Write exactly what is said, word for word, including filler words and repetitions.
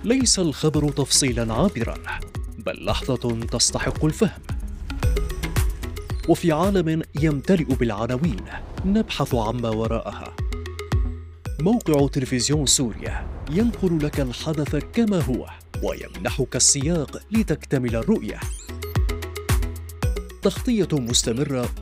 ليس الخبر تفصيلا عابرا، بل لحظة تستحق الفهم. وفي عالم يمتلئ بالعناوين نبحث عما وراءها. موقع تلفزيون سوريا ينقل لك الحدث كما هو ويمنحك السياق لتكتمل الرؤية. تغطية مستمرة